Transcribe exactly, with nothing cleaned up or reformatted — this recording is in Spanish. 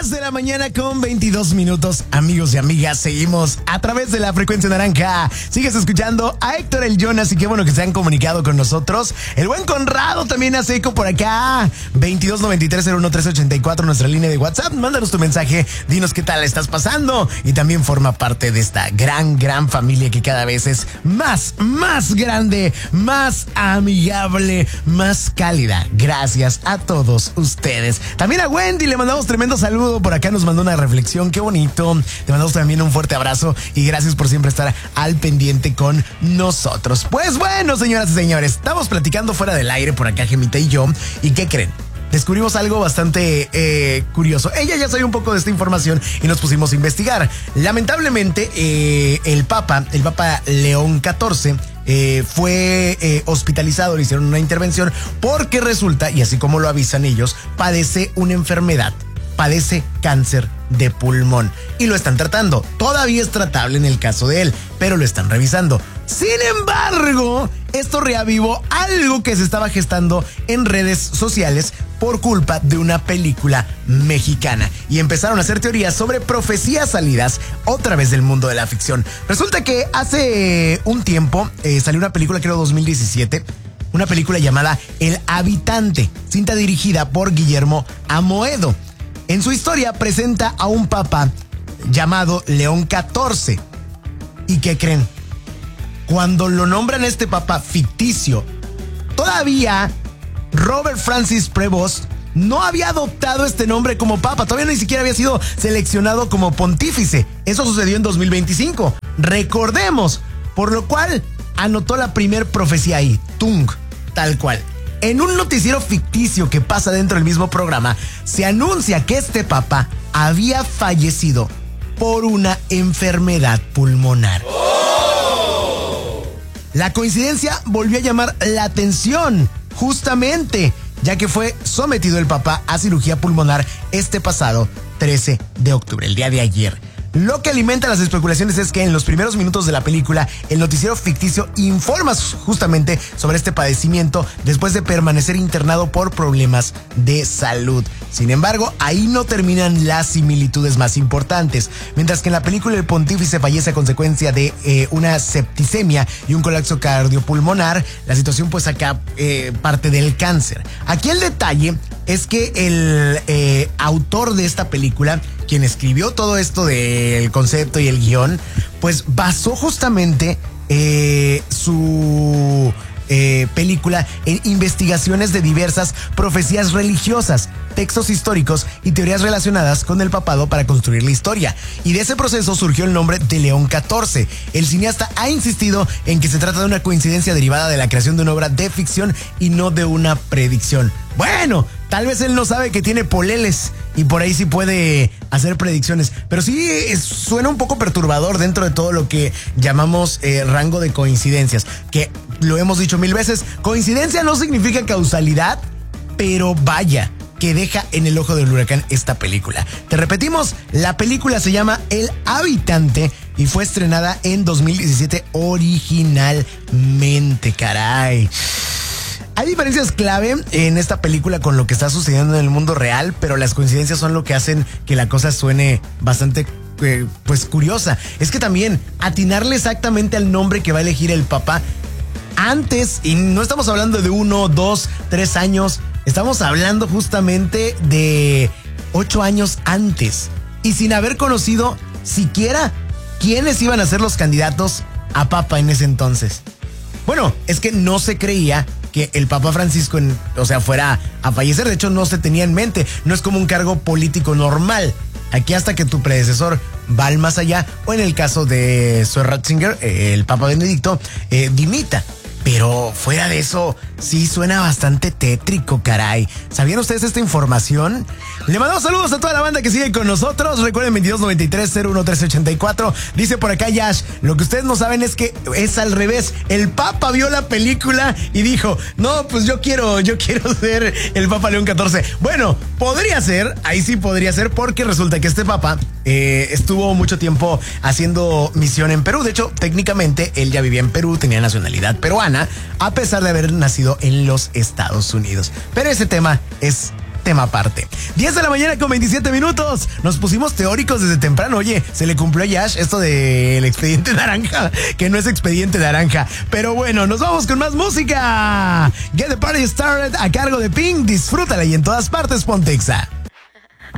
diez de la mañana con veintidós minutos, amigos y amigas, seguimos a través de la frecuencia naranja. Sigues escuchando a Héctor el Jonas y qué bueno que se han comunicado con nosotros. El buen Conrado también hace eco por acá. veintidós noventa y tres cero uno tres ochenta y cuatro, nuestra línea de WhatsApp. Mándanos tu mensaje, dinos qué tal estás pasando y también forma parte de esta gran, gran familia que cada vez es más, más grande, más amigable, más cálida. Gracias a todos ustedes. También a Wendy le mandamos tremendo saludo. Por acá nos mandó una reflexión. Qué bonito. Te mandamos también un fuerte abrazo y gracias por siempre estar al pendiente con nosotros. Pues bueno, señoras y señores, estamos platicando fuera del aire por acá, Gemita y yo. ¿Y qué creen? Descubrimos algo bastante eh, curioso. Ella ya sabía un poco de esta información y nos pusimos a investigar. Lamentablemente, eh, el Papa, el Papa León catorce, eh, fue eh, hospitalizado, le hicieron una intervención porque resulta, y así como lo avisan ellos, padece una enfermedad. Padece cáncer de pulmón y lo están tratando. Todavía es tratable en el caso de él, pero lo están revisando. Sin embargo, esto reavivó algo que se estaba gestando en redes sociales por culpa de una película mexicana y empezaron a hacer teorías sobre profecías salidas otra vez del mundo de la ficción. Resulta que hace un tiempo eh, salió una película, creo dos mil diecisiete, una película llamada El Habitante, cinta dirigida por Guillermo Amoedo. En su historia presenta a un papa llamado León catorce. ¿Y qué creen? Cuando lo nombran este papa ficticio, todavía Robert Francis Prevost no había adoptado este nombre como papa. Todavía ni siquiera había sido seleccionado como pontífice. Eso sucedió en dos mil veinticinco. Recordemos, por lo cual anotó la primer profecía ahí, Tung, tal cual. En un noticiero ficticio que pasa dentro del mismo programa, se anuncia que este papa había fallecido por una enfermedad pulmonar. ¡Oh! La coincidencia volvió a llamar la atención, justamente, ya que fue sometido el papa a cirugía pulmonar este pasado trece de octubre, el día de ayer. Lo que alimenta las especulaciones es que en los primeros minutos de la película, el noticiero ficticio informa justamente sobre este padecimiento después de permanecer internado por problemas de salud. Sin embargo, ahí no terminan las similitudes más importantes. Mientras que en la película el pontífice fallece a consecuencia de eh, una septicemia y un colapso cardiopulmonar, la situación pues acá eh, parte del cáncer. Aquí el detalle es que el eh, autor de esta película, quien escribió todo esto del concepto y el guión, pues basó justamente eh, su eh, película en investigaciones de diversas profecías religiosas, textos históricos y teorías relacionadas con el papado para construir la historia. Y de ese proceso surgió el nombre de León catorce. El cineasta ha insistido en que se trata de una coincidencia derivada de la creación de una obra de ficción y no de una predicción. Bueno, tal vez él no sabe que tiene poleles y por ahí sí puede hacer predicciones, pero sí es, suena un poco perturbador dentro de todo lo que llamamos eh, rango de coincidencias, que lo hemos dicho mil veces, coincidencia no significa causalidad, pero vaya, que deja en el ojo del huracán esta película. Te repetimos, la película se llama El Habitante y fue estrenada en dos mil diecisiete originalmente, caray. Hay diferencias clave en esta película con lo que está sucediendo en el mundo real, pero las coincidencias son lo que hacen que la cosa suene bastante eh, pues curiosa. Es que también atinarle exactamente al nombre que va a elegir el Papa antes, y no estamos hablando de uno, dos, tres años, estamos hablando justamente de ocho años antes, y sin haber conocido siquiera quiénes iban a ser los candidatos a Papa en ese entonces. Bueno, es que no se creía que el Papa Francisco, en, o sea, fuera a fallecer. De hecho, no se tenía en mente. No es como un cargo político normal. Aquí hasta que tu predecesor va al más allá, o en el caso de Sir Ratzinger, el Papa Benedicto, eh, dimita. Pero fuera de eso, sí suena bastante tétrico, caray. ¿Sabían ustedes esta información? Le mandamos saludos a toda la banda que sigue con nosotros. Recuerden veintidós noventa y tres cero uno tres ochenta y cuatro. Dice por acá Yash, lo que ustedes no saben es que es al revés. El Papa vio la película y dijo, no, pues yo quiero, yo quiero ser el Papa León catorce. Bueno, podría ser, ahí sí podría ser, porque resulta que este Papa eh, estuvo mucho tiempo haciendo misión en Perú. De hecho, técnicamente él ya vivía en Perú, tenía nacionalidad peruana, a pesar de haber nacido en los Estados Unidos. Pero ese tema es tema aparte. diez de la mañana con veintisiete minutos. Nos pusimos teóricos desde temprano. Oye, se le cumplió a Yash esto del expediente naranja, que no es expediente naranja. Pero bueno, nos vamos con más música. Get the Party Started a cargo de Pink. Disfrútala y en todas partes ponte Exa.